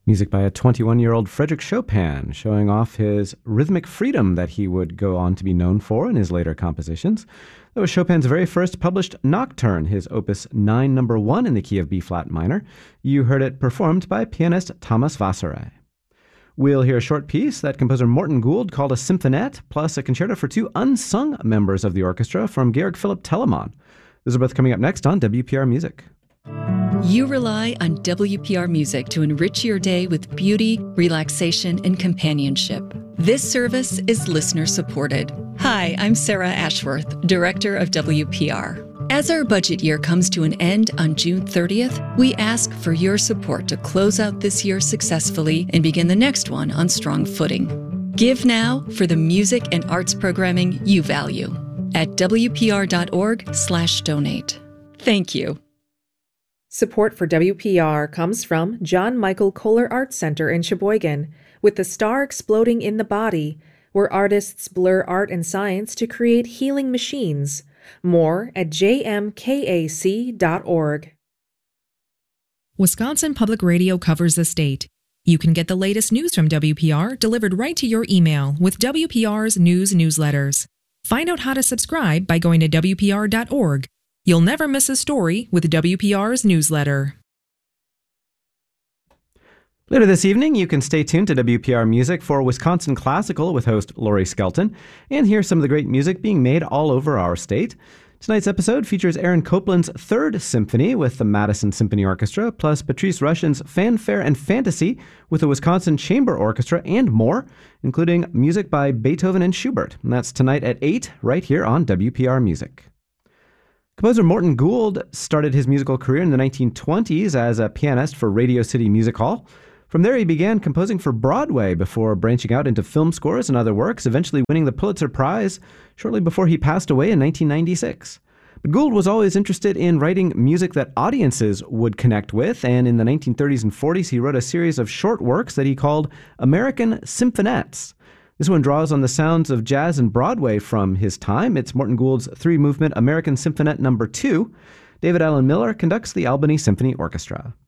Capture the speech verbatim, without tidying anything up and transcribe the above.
Music by a twenty-one-year-old Frédéric Chopin, showing off his rhythmic freedom that he would go on to be known for in his later compositions. That was Chopin's very first published nocturne, his opus nine number one in the key of B-flat minor. You heard it performed by pianist Thomas Vasarely. We'll hear a short piece that composer Morten Gould called a symphonette, plus a concerto for two unsung members of the orchestra from Georg Philipp Telemann. Those are both coming up next on W P R Music. You rely on W P R Music to enrich your day with beauty, relaxation, and companionship. This service is listener-supported. Hi, I'm Sarah Ashworth, Director of W P R. As our budget year comes to an end on June thirtieth, we ask for your support to close out this year successfully and begin the next one on strong footing. Give now for the music and arts programming you value at W P R dot org slash donate. Thank you. Support for W P R comes from John Michael Kohler Art Center in Sheboygan, with the star exploding in the body, where artists blur art and science to create healing machines. More at j m k a c dot org. Wisconsin Public Radio covers the state. You can get the latest news from W P R delivered right to your email with W P R's news newsletters. Find out how to subscribe by going to W P R dot org. You'll never miss a story with W P R's newsletter. Later this evening, you can stay tuned to W P R Music for Wisconsin Classical with host Laurie Skelton and hear some of the great music being made all over our state. Tonight's episode features Aaron Copland's Third Symphony with the Madison Symphony Orchestra, plus Patrice Rushen's Fanfare and Fantasy with the Wisconsin Chamber Orchestra, and more, including music by Beethoven and Schubert. And that's tonight at eight, right here on W P R Music. Composer Morten Gould started his musical career in the nineteen twenties as a pianist for Radio City Music Hall. From there, he began composing for Broadway before branching out into film scores and other works, eventually winning the Pulitzer Prize shortly before he passed away in nineteen ninety-six. But Gould was always interested in writing music that audiences would connect with, and in the nineteen thirties and forties, he wrote a series of short works that he called American Symphonettes. This one draws on the sounds of jazz and Broadway from his time. It's Morten Gould's three-movement American Symphonette number two. David Allen Miller conducts the Albany Symphony Orchestra.